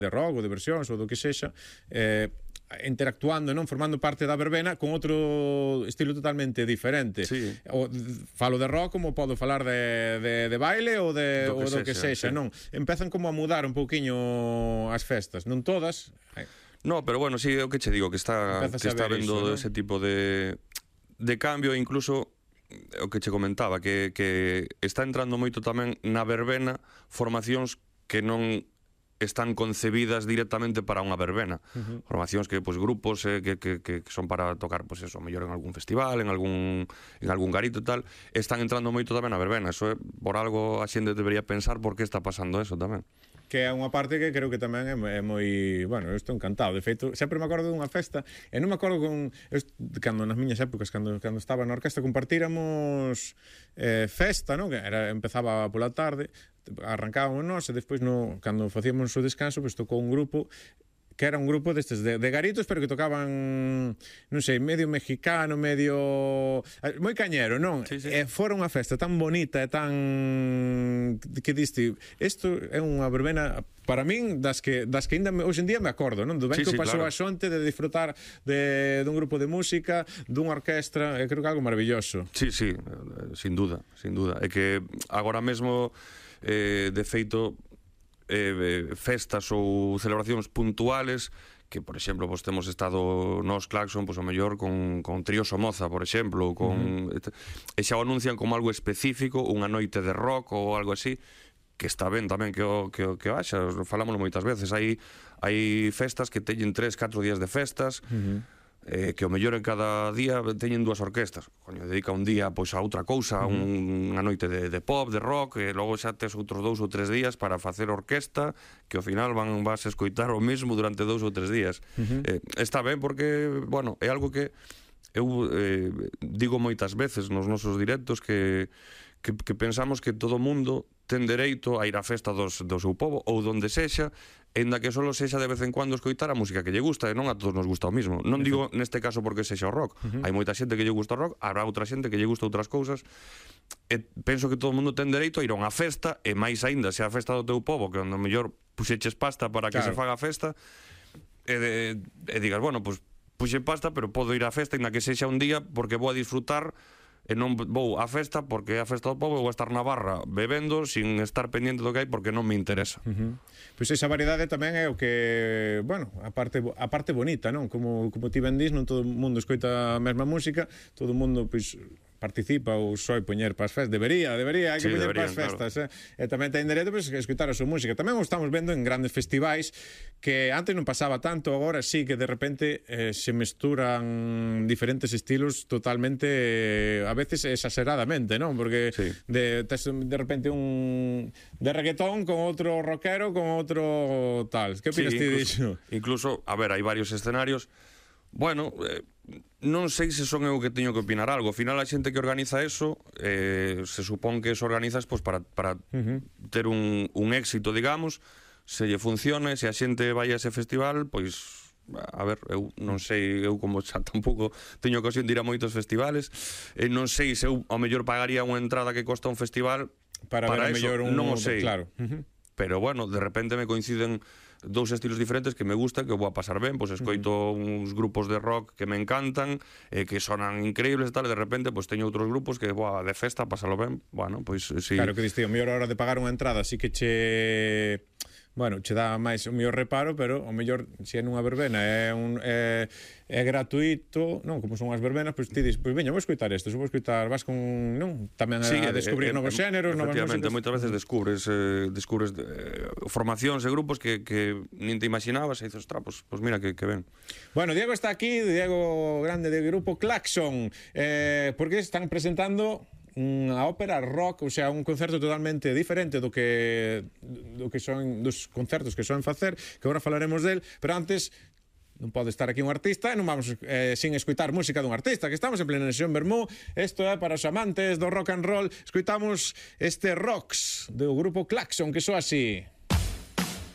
de rock ou de versións ou do que sexa, interactuando, non, formando parte da verbena con outro estilo totalmente diferente. Sí. Falo de rock como podo falar de baile ou do que sexa, sí. non? Empezan como a mudar un pouquiño as festas, non todas. No, pero bueno, sí, é o que che digo, que está vendo ese tipo de cambio, incluso o que che comentaba, que está entrando moito tamén na verbena formacións que non están concebidas directamente para unha verbena. Formacións que, pois, grupos que son para tocar, pois eso, mellor en algún festival, en algún garito e tal, están entrando moito tamén na verbena. Eso é, por algo, a xente debería pensar por que está pasando eso tamén. Que é unha parte que creo que tamén é moi... Bueno, eu estou encantado. De feito, sempre me acordo dunha festa, e non me acordo cando nas miñas épocas, cando estaba na orquesta, compartíramos festa, non? Que empezaba pola tarde, arrancábamos nós, e despois, cando facíamos o descanso, pois tocou un grupo que era un grupo destes de garitos, pero que tocaban, non sei, medio mexicano, medio... moi cañero, non? Sí, sí. E fora unha festa tan bonita e tan... que diste, isto é unha verbena, para min, das que ainda hoxe en día me acordo, non? Do ben que pasou a xonte de disfrutar dun grupo de música, dunha orquestra, creo que é algo maravilloso. Sí, sí, sin duda, sin duda. É que agora mesmo, de feito, festas ou celebracións puntuales que, por exemplo, pues, temos estado nos Claxon, pues, o mellor con Trío Somoza, por exemplo, e xa o anuncian como algo específico, unha noite de rock ou algo así, que está ben tamén que vaxa, falámoslo moitas veces, hai festas que teñen 3-4 días de festas, que o mellor en cada día teñen dúas orquestas. Coño, dedica un día pois a outra cousa, unha noite de pop, de rock, e logo xa tes outros 2 ou 3 días para facer orquesta, que ao final vas a escoitar o mesmo durante 2 ou 3 días. Está ben porque, bueno, é algo que eu digo moitas veces nos nosos directos que pensamos que todo mundo ten dereito a ir á festa do seu pobo ou donde sexa, enda que só sexa de vez en cuando escoitar a música que lle gusta, e non a todos nos gusta o mismo. Non digo neste caso porque sexa o rock. Hai moita xente que lle gusta o rock, habrá outra xente que lle gusta outras cousas, e penso que todo mundo ten dereito a ir a unha festa, e máis aínda se a festa do teu pobo, que onde mellor puxeches pasta para que se faga a festa, e digas, bueno, pues puxe pasta, pero podo ir á festa, ainda que sexa un día, porque vou a disfrutar, e non vou á festa porque é a festa do pobo, vou a estar na barra bebendo sin estar pendiente do que hai porque non me interesa. Pois esa variedade tamén é o que, bueno, a parte bonita, non? Como ti ben dis, non todo o mundo escoita a mesma música, todo o mundo, pois, participa ou soi poñer para as festas. Debería, hai que poñer para as festas, claro. E tamén ten dereito a escoitar a súa música. Tamén o estamos vendo en grandes festivais que antes non pasaba tanto, agora sí que de repente se mesturan diferentes estilos totalmente, a veces exageradamente, non? Porque de repente un de reggaetón con outro rockero con outro tal. Que opinas ti disso? Incluso, a ver, hai varios escenarios. Bueno, non sei se son eu que teño que opinar algo. Ao final a xente que organiza eso se supón que eso organizas pues, para ter un éxito, digamos. Se lle funciona, se a xente vai a ese festival, pois a ver, eu non sei, eu como xa tampouco teño ocasión de ir a moitos festivales, non sei se eu ao mellor pagaría unha entrada que costa un festival para ver eso, non o sei, claro. Pero bueno, de repente me coinciden dous estilos diferentes que me gustan, que vou a pasar ben, pois escoito uns grupos de rock que me encantan, que sonan increíbles e tal, e de repente pois teño outros grupos que vou a de festa a pasalo ben. Bueno, pois si... Claro que diste, o mellor a hora de pagar unha entrada, así que che... Bueno, che dá máis o mellor reparo, pero o mellor se é nunha verbena é gratuito, non, como son as verbenas, pois ti dis, pois veña, vou escoitar isto, vou escoitar, vas con, non, tamén a descubrir novos xéneros, novas músicas. Moitas veces descubres formacións e grupos que nin te imaginabas e dices, ostras, pois mira que ben. Bueno, Diego está aquí, Diego Grande de grupo Claxon, porque están presentando unha ópera rock, ou sea, un concerto totalmente diferente do que son dos concertos que soen facer, que agora falaremos del, pero antes non pode estar aquí un artista e non vamos sin escoitar música dun artista, que estamos en plena sesión Vermú. Isto é para os amantes do rock and roll. Escoitamos este Rocks do grupo Claxon, que soa así.